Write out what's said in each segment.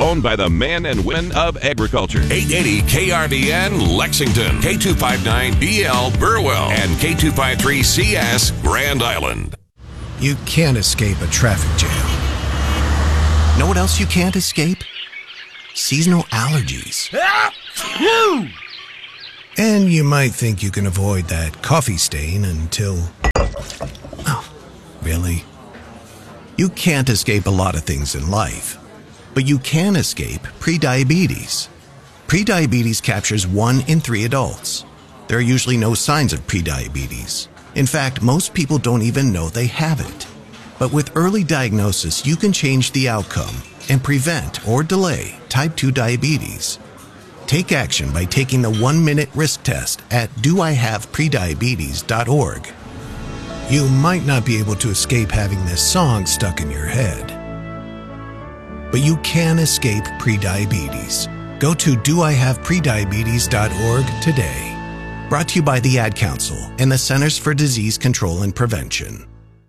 owned by the men and women of agriculture. 880 KRVN Lexington, K259BL Burwell, and K253CS Grand Island. You can't escape a traffic jam. Know what else you can't escape? Seasonal allergies. And you might think you can avoid that coffee stain until... Oh, really? You can't escape a lot of things in life, but you can escape prediabetes. Prediabetes captures 1 in 3 adults. There are usually no signs of prediabetes. In fact, most people don't even know they have it. But with early diagnosis, you can change the outcome and prevent or delay type 2 diabetes. Take action by taking the 1-minute risk test at doihaveprediabetes.org. You might not be able to escape having this song stuck in your head, but you can escape prediabetes. Go to doihaveprediabetes.org today. Brought to you by the Ad Council and the Centers for Disease Control and Prevention.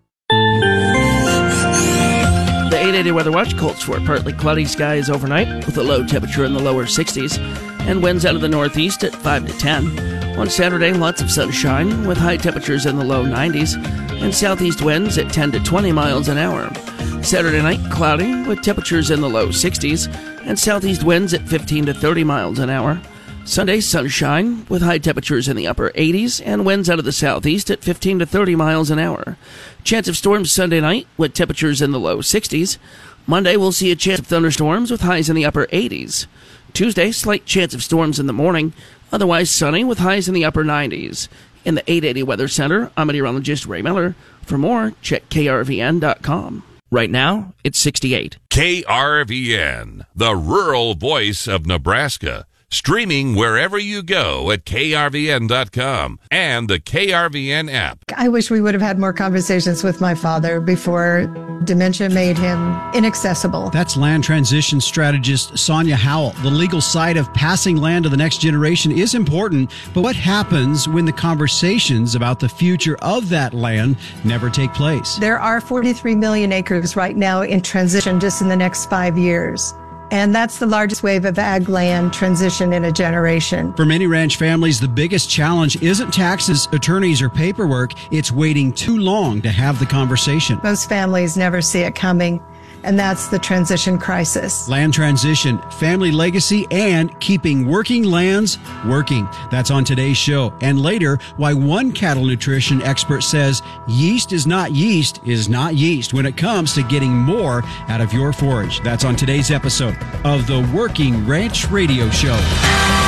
The 880 Weather Watch calls for partly cloudy skies overnight with a low temperature in the lower 60s and winds out of the northeast at 5 to 10. On Saturday, lots of sunshine with high temperatures in the low 90s and southeast winds at 10 to 20 miles an hour. Saturday night, cloudy with temperatures in the low 60s and southeast winds at 15 to 30 miles an hour. Sunday, sunshine with high temperatures in the upper 80s and winds out of the southeast at 15 to 30 miles an hour. Chance of storms Sunday night with temperatures in the low 60s. Monday, we'll see a chance of thunderstorms with highs in the upper 80s. Tuesday, slight chance of storms in the morning. Otherwise sunny with highs in the upper 90s. In the 880 Weather Center, I'm meteorologist Ray Miller. For more, check krvn.com. Right now, it's 68. KRVN, the rural voice of Nebraska. Streaming wherever you go at krvn.com and the KRVN app. I wish we would have had more conversations with my father before dementia made him inaccessible. That's land transition strategist Sonia Howell. The legal side of passing land to the next generation is important, but what happens when the conversations about the future of that land never take place? There are 43 million acres right now in transition just in the next 5 years. And that's the largest wave of ag land transition in a generation. For many ranch families, the biggest challenge isn't taxes, attorneys, or paperwork. It's waiting too long to have the conversation. Most families never see it coming, and that's the transition crisis. Land transition, family legacy, and keeping working lands working. That's on today's show. And later, why one cattle nutrition expert says yeast is not yeast when it comes to getting more out of your forage. That's on today's episode of the Working Ranch Radio Show.